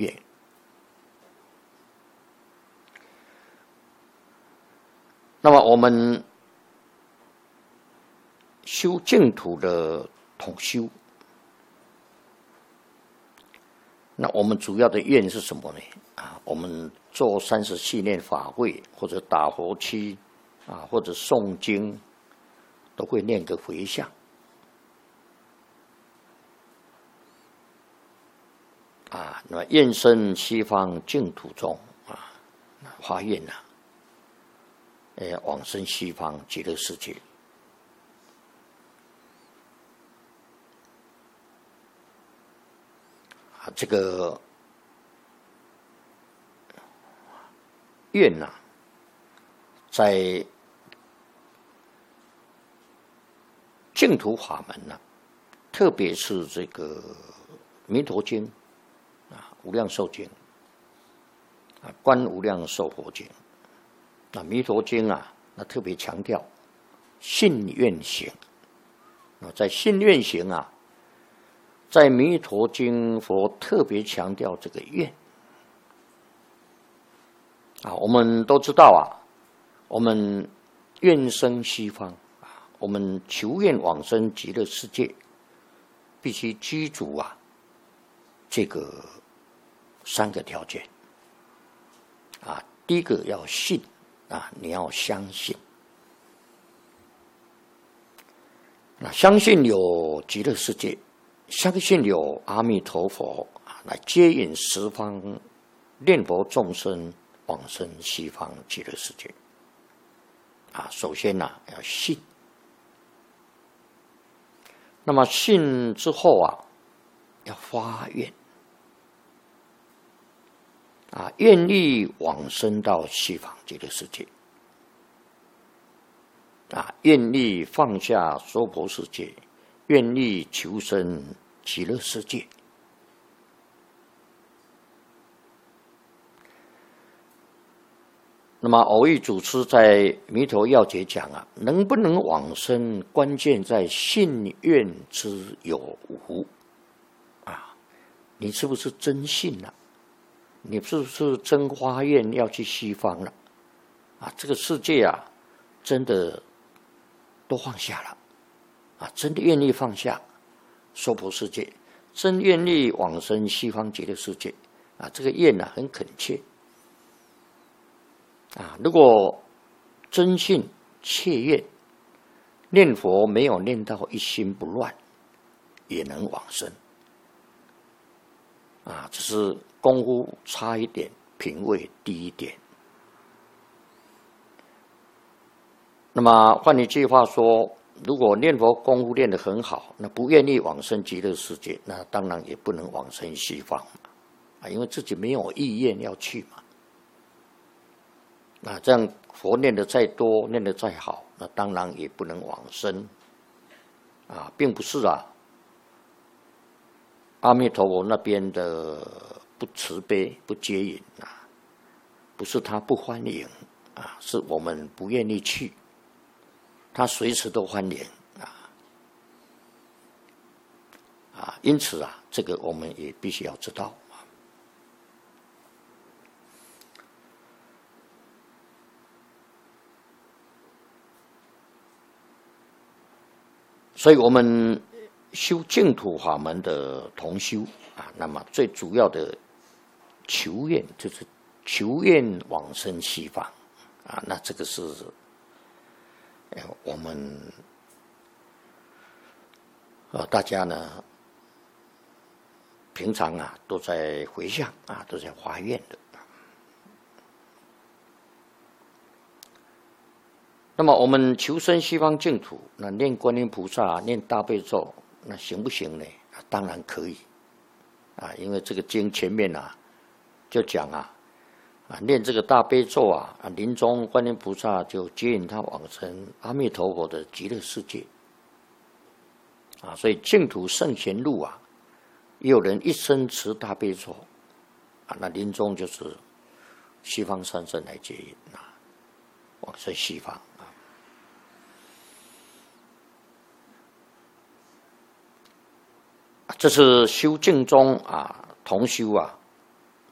愿。那么我们修净土的统修，那我们主要的愿是什么呢？我们做30系念法会，或者打佛七，或者诵经，都会念个回向。那么愿生西方净土中，发愿往生西方极乐世界。这个愿在净土法门特别是这个弥陀经无量寿经观无量寿佛经，弥陀经那特别强调信愿行。在信愿行在弥陀经佛特别强调这个愿。我们都知道我们愿生西方，我们求愿往生极乐世界，必须居足这个3个条件。第一个要信你要相信。相信有极乐世界，相信有阿弥陀佛来接引十方念佛众生往生西方极乐世界。首先要信。那么信之后要发愿。愿力往生到西方极乐世界。愿力放下娑婆世界，愿力求生极乐世界。那么偶益祖师在《弥陀要解》讲能不能往生，关键在信愿之有无。你是不是真信你是不是真发愿要去西方了？这个世界真的都放下了真的愿意放下娑婆世界，真愿意往生西方极乐世界这个愿很恳切如果真信切愿，念佛没有念到一心不乱，也能往生只是功夫差一点，品位低一点。那么换一句话说，如果念佛功夫练得很好，那不愿意往生极乐世界，那当然也不能往生西方因为自己没有意愿要去这样佛念得再多，念得再好，那当然也不能往生并不是阿弥陀佛那边的不慈悲不接引不是他不欢迎是我们不愿意去，他随时都欢迎因此这个我们也必须要知道所以我们修净土法门的同修那么最主要的求愿就是求愿往生西方那这个是我们大家呢平常都在回向都在发愿的。那么我们求生西方净土，那念观音菩萨念大悲咒，那行不行呢？当然可以因为这个经前面就讲念这个大悲咒临终观音菩萨就接引他往生阿弥陀佛的极乐世界所以净土圣贤录也有人一生持大悲咒那临终就是西方三圣来接引往生西方这是修净宗同修